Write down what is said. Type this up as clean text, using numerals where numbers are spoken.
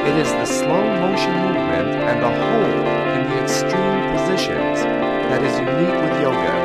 It is the slow motion movement and the hold in the extreme positions that is unique with yoga.